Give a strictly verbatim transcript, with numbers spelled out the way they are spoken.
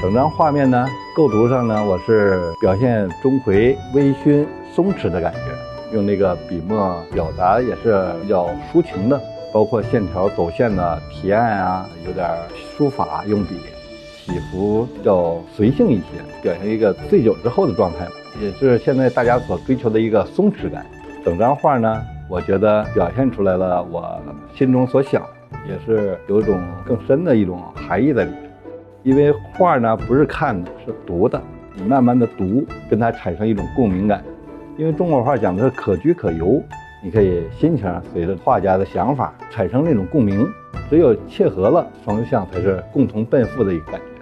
整张画面呢，构图上呢，我是表现钟馗微醺松弛的感觉，用那个笔墨表达也是比较抒情的，包括线条走线的提按啊，有点书法用笔，起伏比较随性一些，表现一个醉酒之后的状态，也是现在大家所追求的一个松弛感。整张画呢，我觉得表现出来了我心中所想，也是有一种更深的一种含义在里面。因为画呢不是看的，是读的，你慢慢的读，跟它产生一种共鸣感。因为中国画讲的是可居可游，你可以心情随着画家的想法产生那种共鸣，只有切合了，双向才是共同奔赴的一个感觉。